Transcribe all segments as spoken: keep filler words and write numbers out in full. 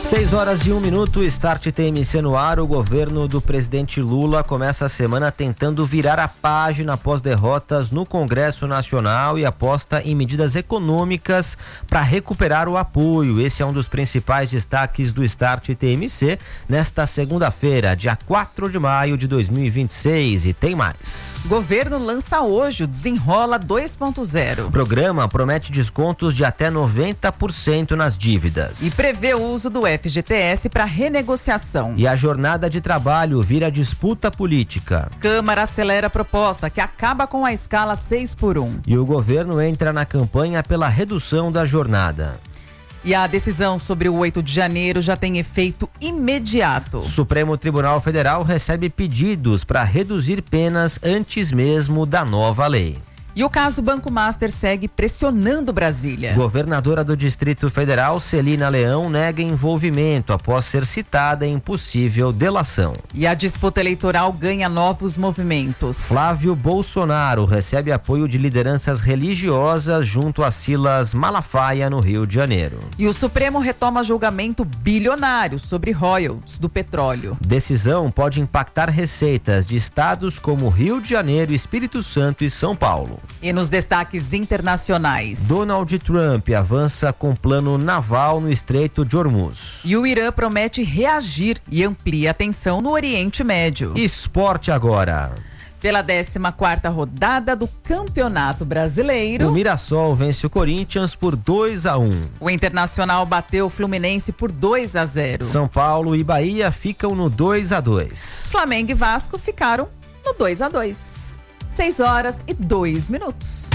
seis horas e um minuto, Start T M C no ar. O governo do presidente Lula começa a semana tentando virar a página após derrotas no Congresso Nacional e aposta em medidas econômicas para recuperar o apoio. Esse é um dos principais destaques do Start T M C nesta segunda-feira, dia quatro de maio de dois mil e vinte e seis. E tem mais. Governo lança hoje o Desenrola dois ponto zero. O programa promete descontos de até noventa por cento nas dívidas. E prevê o uso do F G T S para renegociação. E a jornada de trabalho vira disputa política. Câmara acelera a proposta que acaba com a escala seis por um. E o governo entra na campanha pela redução da jornada. E a decisão sobre o oito de janeiro já tem efeito imediato. Supremo Tribunal Federal recebe pedidos para reduzir penas antes mesmo da nova lei. E o caso Banco Master segue pressionando Brasília. Governadora do Distrito Federal, Celina Leão, nega envolvimento após ser citada em possível delação. E a disputa eleitoral ganha novos movimentos. Flávio Bolsonaro recebe apoio de lideranças religiosas junto a Silas Malafaia, no Rio de Janeiro. E o Supremo retoma julgamento bilionário sobre royalties do petróleo. Decisão pode impactar receitas de estados como Rio de Janeiro, Espírito Santo e São Paulo. E nos destaques internacionais, Donald Trump avança com plano naval no Estreito de Hormuz. E o Irã promete reagir e amplia a tensão no Oriente Médio. Esporte agora. Pela décima quarta rodada do Campeonato Brasileiro, o Mirassol vence o Corinthians por dois a um. O Internacional bateu o Fluminense por dois a zero. São Paulo e Bahia ficam no dois a dois. Flamengo e Vasco ficaram no dois a dois. seis horas e dois minutos.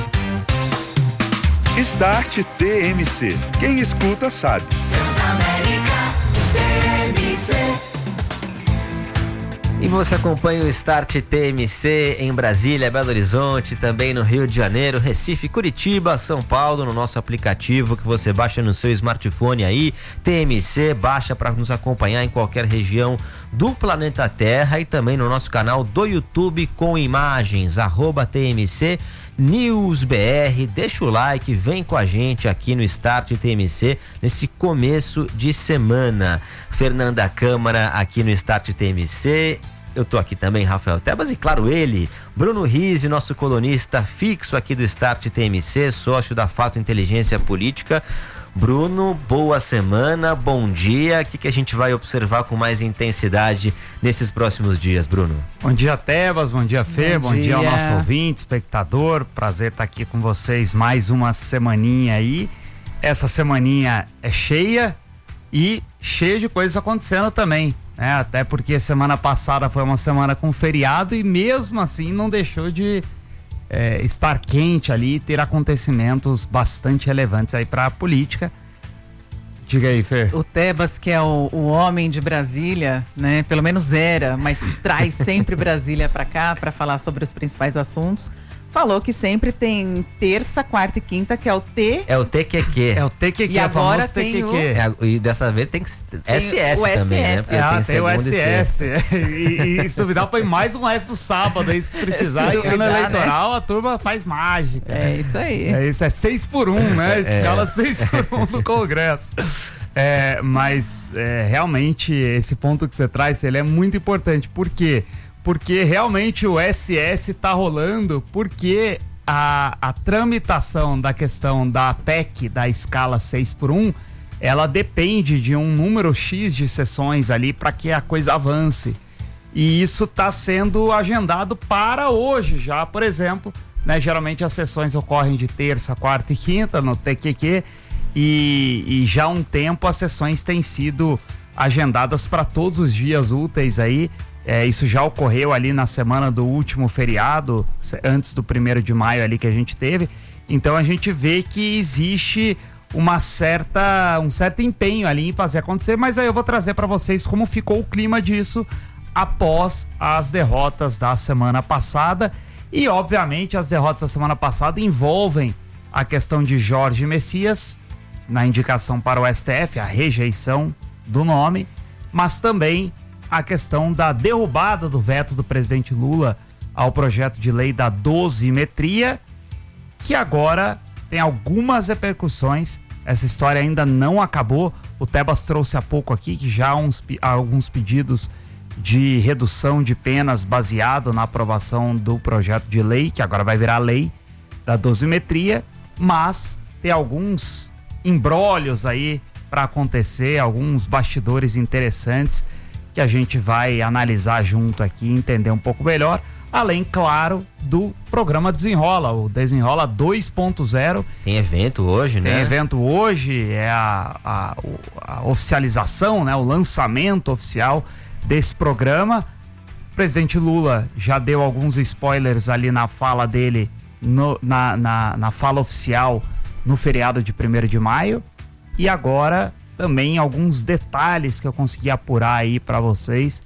Start T M C. Quem escuta sabe. E você acompanha o Start T M C em Brasília, Belo Horizonte, também no Rio de Janeiro, Recife, Curitiba, São Paulo, no nosso aplicativo que você baixa no seu smartphone aí, T M C, baixa para nos acompanhar em qualquer região do planeta Terra e também no nosso canal do YouTube com imagens, arroba T M C News B R. Deixa o like, vem com a gente aqui no Start T M C nesse começo de semana. Fernanda Câmara aqui no Start T M C. Eu tô aqui também, Rafael Tebas, e claro ele, Bruno Rizzi, nosso colunista fixo aqui do Start T M C, sócio da Fato Inteligência Política. Bruno, boa semana, bom dia. O que, que a gente vai observar com mais intensidade nesses próximos dias, Bruno? Bom dia, Tebas, bom dia, Fê, bom, bom dia. dia ao nosso ouvinte, espectador. Prazer estar aqui com vocês mais uma semaninha aí. Essa semaninha é cheia e cheia de coisas acontecendo também, né? Até porque semana passada foi uma semana com feriado e mesmo assim não deixou de É, estar quente ali, ter acontecimentos bastante relevantes aí para a política. Diga aí, Fer. O Tebas, que é o, o homem de Brasília, né? Pelo menos era, mas traz sempre Brasília para cá para falar sobre os principais assuntos. Falou que sempre tem terça, quarta e quinta, que é o T. É o T Q Q. É o T Q Q, e é agora o tem o... É, e dessa vez tem que tem S S também, né? Porque ah, tem, tem o S S. E, e se duvidar, põe mais um S do sábado aí, se precisar. Se E ano eleitoral, né? a turma faz mágica. É isso aí. É isso, é seis por um, né? Escala seis por um no Congresso. É, mas é, realmente esse ponto que você traz, ele é muito importante. Por quê? Porque realmente o S S tá rolando, porque a, a tramitação da questão da P E C, da escala seis por um, ela depende de um número X de sessões ali para que a coisa avance. E isso está sendo agendado para hoje já, por exemplo, né? Geralmente as sessões ocorrem de terça, quarta e quinta no T Q Q e, e já há um tempo as sessões têm sido agendadas para todos os dias úteis aí. É, isso já ocorreu ali na semana do último feriado, antes do primeiro de maio ali que a gente teve. Então a gente vê que existe uma certa, um certo empenho ali em fazer acontecer, mas aí eu vou trazer para vocês como ficou o clima disso após as derrotas da semana passada. E obviamente as derrotas da semana passada envolvem a questão de Jorge Messias na indicação para o S T F, a rejeição do nome, mas também a questão da derrubada do veto do presidente Lula ao projeto de lei da dosimetria, que agora tem algumas repercussões. Essa história ainda não acabou, O Tebas trouxe há pouco aqui que já há, uns, há alguns pedidos de redução de penas baseado na aprovação do projeto de lei, que agora vai virar lei da dosimetria, mas tem alguns imbrólios aí para acontecer, alguns bastidores interessantes que a gente vai analisar junto aqui, entender um pouco melhor, além, claro, do programa Desenrola, o Desenrola dois ponto zero. Tem evento hoje, né? Tem evento hoje, é a, a, a oficialização, né? O lançamento oficial desse programa. O presidente Lula já deu alguns spoilers ali na fala dele, no, na, na, na fala oficial no feriado de primeiro de maio, e agora também alguns detalhes que eu consegui apurar aí para vocês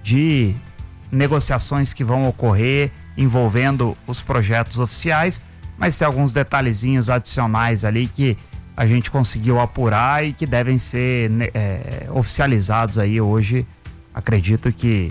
de negociações que vão ocorrer envolvendo os projetos oficiais, mas tem alguns detalhezinhos adicionais ali que a gente conseguiu apurar e que devem ser é, oficializados aí hoje. Acredito que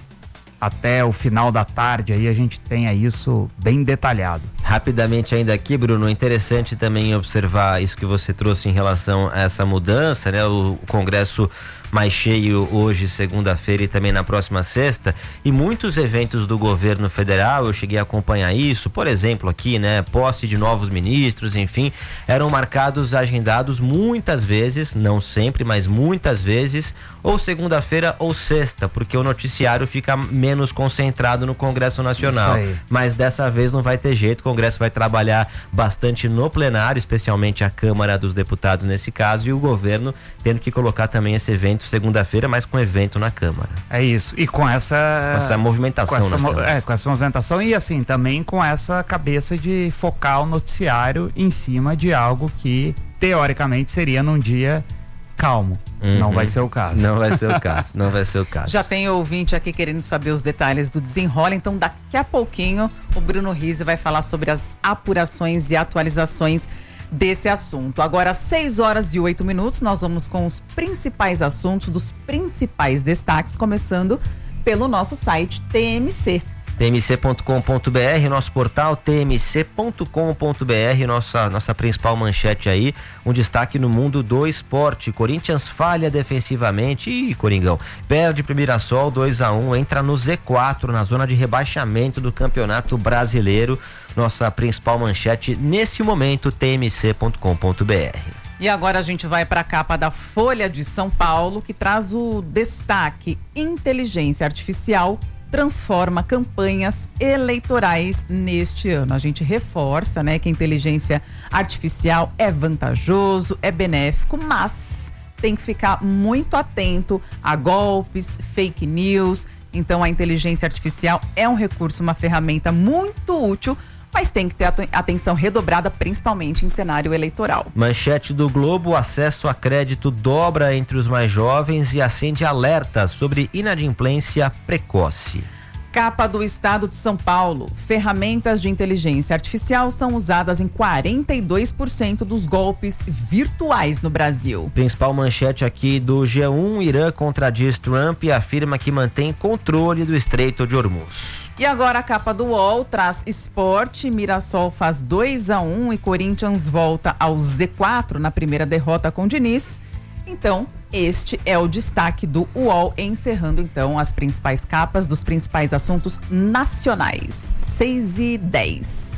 até o final da tarde aí a gente tenha isso bem detalhado. Rapidamente ainda aqui, Bruno, interessante também observar isso que você trouxe em relação a essa mudança, né? O Congresso mais cheio hoje, segunda-feira, e também na próxima sexta, e muitos eventos do governo federal, eu cheguei a acompanhar isso, por exemplo aqui, né, posse de novos ministros, enfim, eram marcados, agendados muitas vezes, não sempre, mas muitas vezes, ou segunda-feira ou sexta, porque o noticiário fica menos concentrado no Congresso Nacional, mas dessa vez não vai ter jeito, o Congresso vai trabalhar bastante no plenário, especialmente a Câmara dos Deputados nesse caso, e o governo tendo que colocar também esse evento segunda-feira, mas com evento na Câmara. É isso, e com essa... Com essa movimentação. Com essa, na Câmara. É, com essa movimentação e assim, também com essa cabeça de focar o noticiário em cima de algo que, teoricamente, seria num dia calmo. Uhum. Não vai ser o caso. Não vai ser o caso, não vai ser o caso. Já tem ouvinte aqui querendo saber os detalhes do Desenrola, então daqui a pouquinho o Bruno Rizzi vai falar sobre as apurações e atualizações desse assunto. Agora, seis horas e oito minutos, nós vamos com os principais assuntos dos principais destaques, começando pelo nosso site T M C. T M C ponto com ponto B R, nosso portal T M C ponto com ponto B R, nossa, nossa principal manchete aí, um destaque no mundo do esporte. Corinthians falha defensivamente e Coringão perde pro Mirassol dois a um, entra no Z quatro, na zona de rebaixamento do Campeonato Brasileiro. Nossa principal manchete nesse momento, T M C ponto com ponto B R. E agora a gente vai para a capa da Folha de São Paulo, que traz o destaque: inteligência artificial transforma campanhas eleitorais neste ano. A gente reforça, né, que a inteligência artificial é vantajoso, é benéfico, mas tem que ficar muito atento a golpes, fake news. Então a inteligência artificial é um recurso, uma ferramenta muito útil, mas tem que ter atenção redobrada, principalmente em cenário eleitoral. Manchete do Globo: acesso a crédito dobra entre os mais jovens e acende alerta sobre inadimplência precoce. Capa do Estado de São Paulo: ferramentas de inteligência artificial são usadas em quarenta e dois por cento dos golpes virtuais no Brasil. Principal manchete aqui do G um: Irã contradiz Trump e afirma que mantém controle do Estreito de Hormuz. E agora a capa do U O L traz esporte: Mirassol faz dois a um e Corinthians volta ao Z quatro na primeira derrota com Diniz. Então, este é o destaque do U O L, encerrando então as principais capas dos principais assuntos nacionais. seis e dez.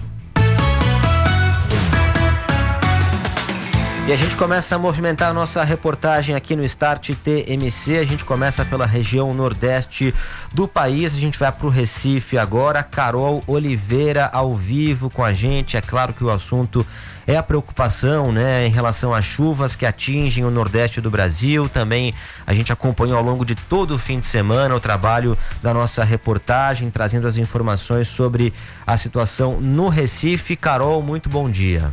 E a gente começa a movimentar a nossa reportagem aqui no Start T M C. A gente começa pela região nordeste do país. A gente vai para o Recife agora. Carol Oliveira ao vivo com a gente. É claro que o assunto é a preocupação, né, em relação às chuvas que atingem o nordeste do Brasil. Também a gente acompanhou ao longo de todo o fim de semana o trabalho da nossa reportagem, trazendo as informações sobre a situação no Recife. Carol, muito bom dia.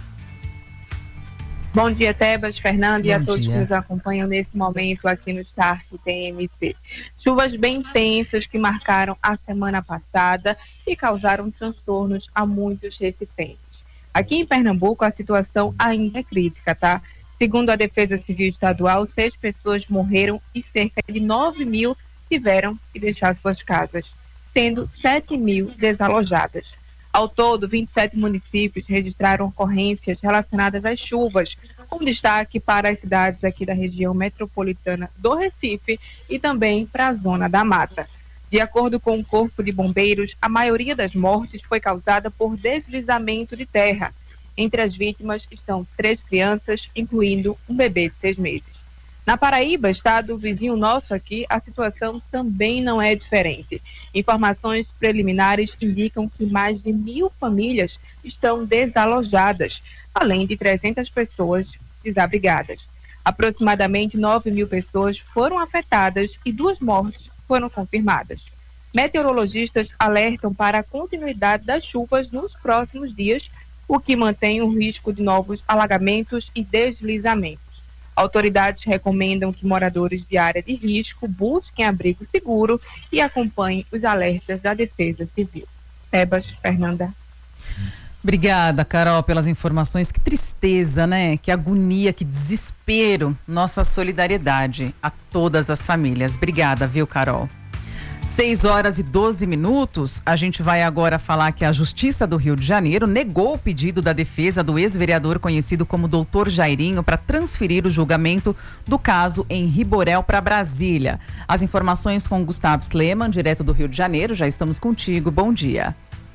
Bom dia, Tebas, Fernando, Bom e a todos dia. que nos acompanham nesse momento aqui no Start T M C. Chuvas bem intensas que marcaram a semana passada e causaram transtornos a muitos recifenses. Aqui em Pernambuco, a situação ainda é crítica, tá? Segundo a Defesa Civil Estadual, seis pessoas morreram e cerca de nove mil tiveram que deixar suas casas, sendo sete mil desalojadas. Ao todo, vinte e sete municípios registraram ocorrências relacionadas às chuvas, com destaque para as cidades aqui da região metropolitana do Recife e também para a Zona da Mata. De acordo com o Corpo de Bombeiros, a maioria das mortes foi causada por deslizamento de terra. Entre as vítimas estão três crianças, incluindo um bebê de seis meses. Na Paraíba, estado vizinho nosso aqui, a situação também não é diferente. Informações preliminares indicam que mais de mil famílias estão desalojadas, além de trezentas pessoas desabrigadas. Aproximadamente nove mil pessoas foram afetadas e duas mortes foram confirmadas. Meteorologistas alertam para a continuidade das chuvas nos próximos dias, o que mantém o risco de novos alagamentos e deslizamentos. Autoridades recomendam que moradores de área de risco busquem abrigo seguro e acompanhem os alertas da Defesa Civil. Tebas, Fernanda. Obrigada, Carol, pelas informações. Que tristeza, né? Que agonia, que desespero. Nossa solidariedade a todas as famílias. Obrigada, viu, Carol? seis horas e doze minutos, a gente vai agora falar que a Justiça do Rio de Janeiro negou o pedido da defesa do ex-vereador conhecido como doutor Jairinho para transferir o julgamento do caso Henri Borel para Brasília. As informações com Gustavo Sleman, direto do Rio de Janeiro. Já estamos contigo. Bom dia.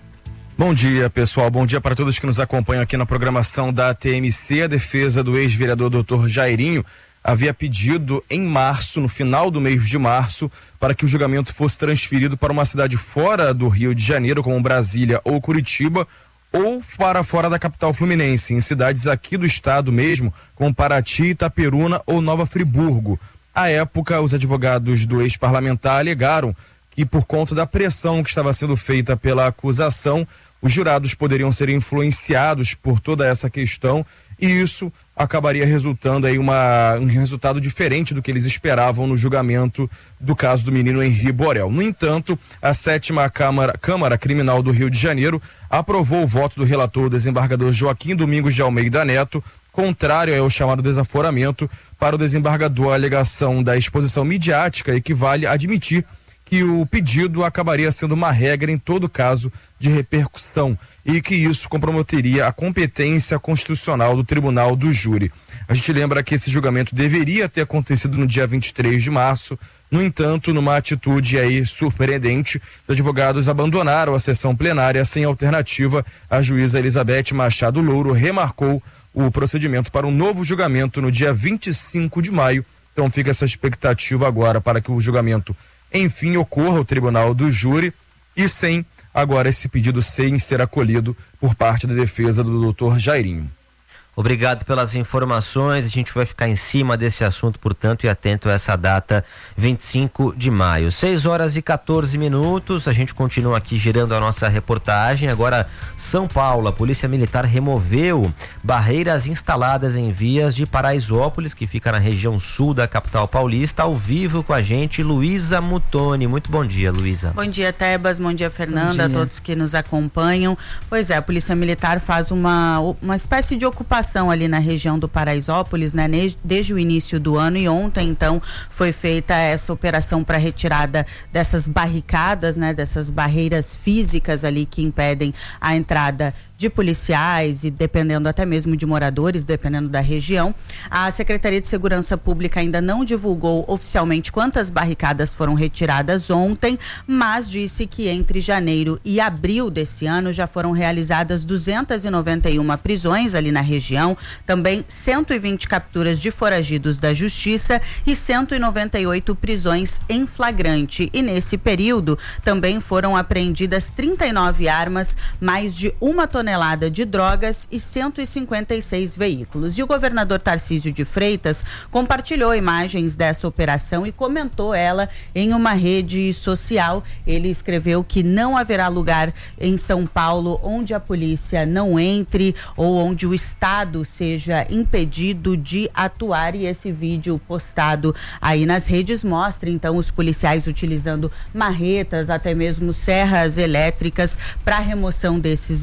Bom dia, pessoal. Bom dia para todos que nos acompanham aqui na programação da T M C. A defesa do ex-vereador doutor Jairinho havia pedido em março, no final do mês de março, para que o julgamento fosse transferido para uma cidade fora do Rio de Janeiro, como Brasília ou Curitiba, ou para fora da capital fluminense, em cidades aqui do estado mesmo, como Paraty, Itaperuna ou Nova Friburgo. À época, os advogados do ex-parlamentar alegaram que, por conta da pressão que estava sendo feita pela acusação, os jurados poderiam ser influenciados por toda essa questão e isso acabaria resultando aí uma, um resultado diferente do que eles esperavam no julgamento do caso do menino Henri Borel. No entanto, a sétima Câmara, Câmara Criminal do Rio de Janeiro aprovou o voto do relator, o desembargador Joaquim Domingos de Almeida Neto, contrário ao chamado desaforamento. Para o desembargador, a alegação da exposição midiática equivale a admitir que o pedido acabaria sendo uma regra em todo caso de repercussão e que isso comprometeria a competência constitucional do Tribunal do Júri. A gente lembra que esse julgamento deveria ter acontecido no dia vinte e três de março. No entanto, numa atitude aí surpreendente, os advogados abandonaram a sessão plenária sem alternativa. A juíza Elizabeth Machado Louro remarcou o procedimento para um novo julgamento no dia vinte e cinco de maio. Então fica essa expectativa agora para que o julgamento enfim ocorra o Tribunal do Júri e sem agora esse pedido sem ser acolhido por parte da defesa do doutor Jairinho. Obrigado pelas informações. A gente vai ficar em cima desse assunto, portanto, e atento a essa data, vinte e cinco de maio. seis horas e quatorze minutos. A gente continua aqui girando a nossa reportagem. Agora, São Paulo. A Polícia Militar removeu barreiras instaladas em vias de Paraisópolis, que fica na região sul da capital paulista. Ao vivo com a gente, Luísa Mutoni. Muito bom dia, Luísa. Bom dia, Tebas. Bom dia, Fernanda. Bom dia a todos que nos acompanham. Pois é, a Polícia Militar faz uma, uma espécie de ocupação ali na região do Paraisópolis, né, desde o início do ano, e ontem então foi feita essa operação para retirada dessas barricadas, né, dessas barreiras físicas ali que impedem a entrada de policiais e dependendo até mesmo de moradores, dependendo da região. A Secretaria de Segurança Pública ainda não divulgou oficialmente quantas barricadas foram retiradas ontem, mas disse que entre janeiro e abril desse ano já foram realizadas duzentas e noventa e uma prisões ali na região, também cento e vinte capturas de foragidos da Justiça e cento e noventa e oito prisões em flagrante. E nesse período também foram apreendidas trinta e nove armas, mais de uma tonelada tonelada de drogas e cento e cinquenta e seis veículos. E o governador Tarcísio de Freitas compartilhou imagens dessa operação e comentou ela em uma rede social. Ele escreveu que não haverá lugar em São Paulo onde a polícia não entre ou onde o Estado seja impedido de atuar, e esse vídeo postado aí nas redes mostra então os policiais utilizando marretas, até mesmo serras elétricas para remoção desses bloqueios.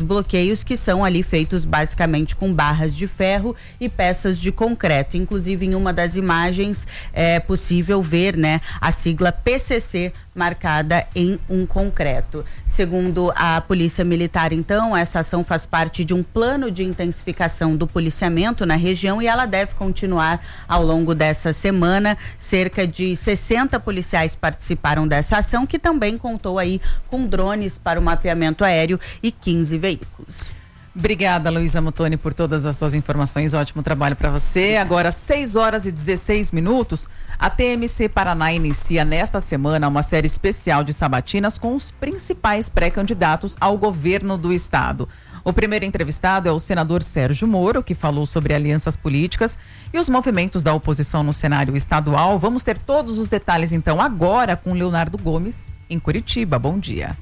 passeios que são ali feitos basicamente com barras de ferro e peças de concreto. Inclusive, em uma das imagens é possível ver, né, a sigla P C C marcada em um concreto. Segundo a Polícia Militar, então, essa ação faz parte de um plano de intensificação do policiamento na região e ela deve continuar ao longo dessa semana. Cerca de sessenta policiais participaram dessa ação, que também contou aí com drones para o mapeamento aéreo e quinze veículos. Obrigada, Luísa Motoni, por todas as suas informações. Ótimo trabalho para você. Agora, seis horas e dezesseis minutos. A T M C Paraná inicia nesta semana uma série especial de sabatinas com os principais pré-candidatos ao governo do estado. O primeiro entrevistado é o senador Sérgio Moro, que falou sobre alianças políticas e os movimentos da oposição no cenário estadual. Vamos ter todos os detalhes, então, agora com Leonardo Gomes, em Curitiba. Bom dia.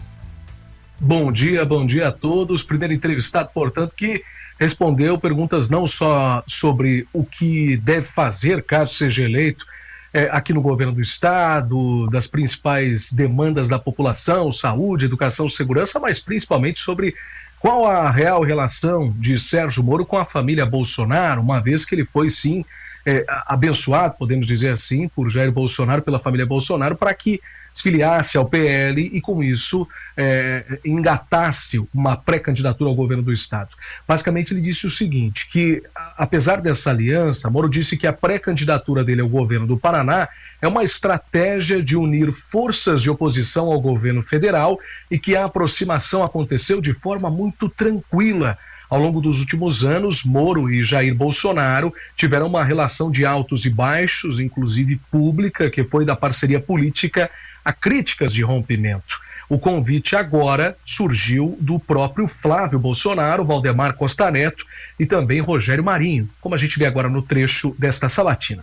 Bom dia, bom dia a todos. Primeiro entrevistado, portanto, que respondeu perguntas não só sobre o que deve fazer caso seja eleito é, aqui no governo do estado, das principais demandas da população, saúde, educação, segurança, mas principalmente sobre qual a real relação de Sérgio Moro com a família Bolsonaro, uma vez que ele foi, sim, é, abençoado, podemos dizer assim, por Jair Bolsonaro, pela família Bolsonaro, para que se filiasse ao P L e, com isso, é, engatasse uma pré-candidatura ao governo do estado. Basicamente, ele disse o seguinte, que, apesar dessa aliança, Moro disse que a pré-candidatura dele ao governo do Paraná é uma estratégia de unir forças de oposição ao governo federal e que a aproximação aconteceu de forma muito tranquila. Ao longo dos últimos anos, Moro e Jair Bolsonaro tiveram uma relação de altos e baixos, inclusive pública, que foi da parceria política a críticas de rompimento. O convite agora surgiu do próprio Flávio Bolsonaro, Valdemar Costa Neto e também Rogério Marinho, como a gente vê agora no trecho desta sabatina.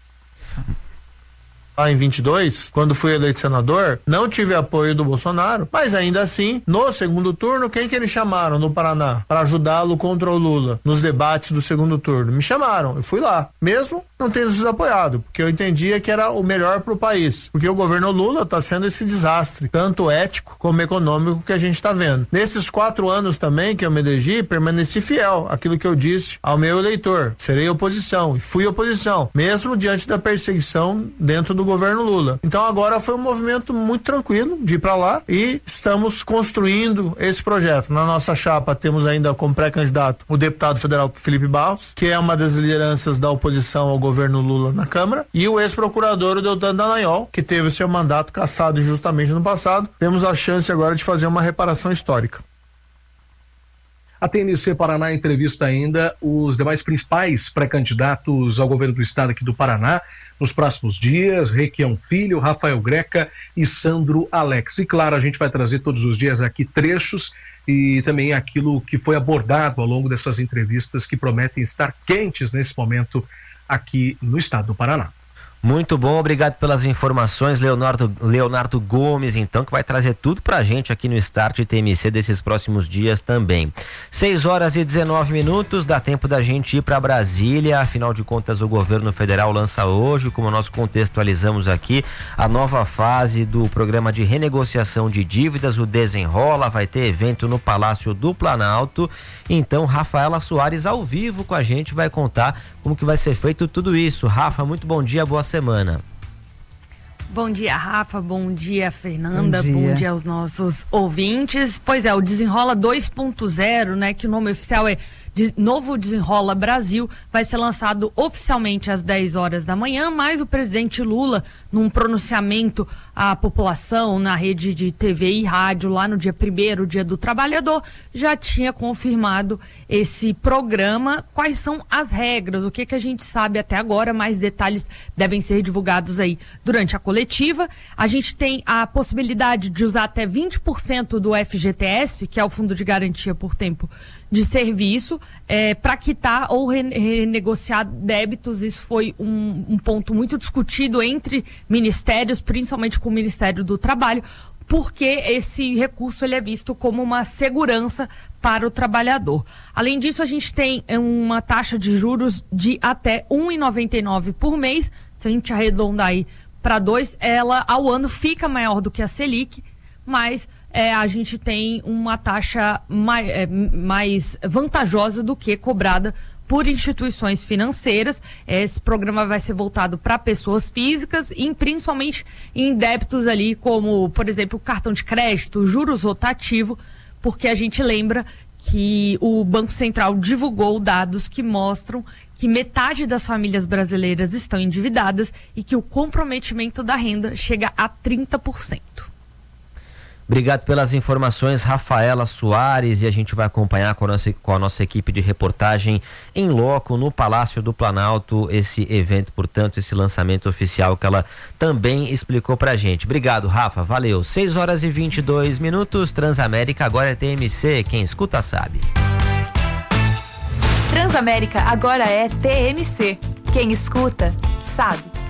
Lá em vinte e dois, quando fui eleito senador, não tive apoio do Bolsonaro, mas ainda assim, no segundo turno, quem que eles chamaram no Paraná para ajudá-lo contra o Lula nos debates do segundo turno? Me chamaram, eu fui lá, mesmo não tendo sido apoiado, porque eu entendia que era o melhor para o país, porque o governo Lula está sendo esse desastre, tanto ético como econômico que a gente está vendo. Nesses quatro anos também que eu me elegi, permaneci fiel àquilo que eu disse ao meu eleitor, serei oposição, e fui oposição, mesmo diante da perseguição dentro do governo Lula. Então agora foi um movimento muito tranquilo de ir para lá e estamos construindo esse projeto. Na nossa chapa temos ainda como pré-candidato o deputado federal Felipe Barros, que é uma das lideranças da oposição ao governo Lula na Câmara, e o ex-procurador Deltan Dallagnol, que teve seu mandato cassado injustamente no passado. Temos a chance agora de fazer uma reparação histórica. A T M C Paraná entrevista ainda os demais principais pré-candidatos ao governo do estado aqui do Paraná nos próximos dias, Requião Filho, Rafael Greca e Sandro Alex. E claro, a gente vai trazer todos os dias aqui trechos e também aquilo que foi abordado ao longo dessas entrevistas que prometem estar quentes nesse momento aqui no estado do Paraná. Muito bom, obrigado pelas informações, Leonardo, Leonardo Gomes, então, que vai trazer tudo pra gente aqui no Start T M C desses próximos dias também. seis horas e dezenove minutos, dá tempo da gente ir para Brasília, afinal de contas o governo federal lança hoje, como nós contextualizamos aqui, a nova fase do programa de renegociação de dívidas, o Desenrola, vai ter evento no Palácio do Planalto, então Rafaela Soares ao vivo com a gente vai contar como que vai ser feito tudo isso. Rafa, muito bom dia, boa semana. Bom dia, Rafa, bom dia, Fernanda, bom dia. Bom dia aos nossos ouvintes. Pois é, o Desenrola dois ponto zero, né, que o nome oficial é de Novo Desenrola Brasil, vai ser lançado oficialmente às dez horas da manhã, mas o presidente Lula, num pronunciamento à população na rede de T V e rádio, lá no dia primeiro, dia do trabalhador, já tinha confirmado esse programa. Quais são as regras? O que que a gente sabe até agora? Mais detalhes devem ser divulgados aí durante a coletiva. A gente tem a possibilidade de usar até vinte por cento do F G T S, que é o Fundo de Garantia por Tempo de Serviço, é, para quitar ou renegociar débitos. Isso foi um, um ponto muito discutido entre ministérios, principalmente com o Ministério do Trabalho, porque esse recurso ele é visto como uma segurança para o trabalhador. Além disso, a gente tem uma taxa de juros de até um vírgula noventa e nove por mês. Se a gente arredondar aí para dois, ela ao ano fica maior do que a Selic, mas é, a gente tem uma taxa mais, é, mais vantajosa do que cobrada por instituições financeiras. Esse programa vai ser voltado para pessoas físicas e principalmente em débitos ali como, por exemplo, cartão de crédito, juros rotativo, porque a gente lembra que o Banco Central divulgou dados que mostram que metade das famílias brasileiras estão endividadas e que o comprometimento da renda chega a trinta por cento. Obrigado pelas informações, Rafaela Soares, e a gente vai acompanhar com a nossa, com a nossa equipe de reportagem em loco no Palácio do Planalto esse evento, portanto, esse lançamento oficial que ela também explicou pra gente. Obrigado, Rafa, valeu. seis horas e vinte e dois minutos, Transamérica agora é T M C, quem escuta sabe. Transamérica agora é T M C, quem escuta sabe.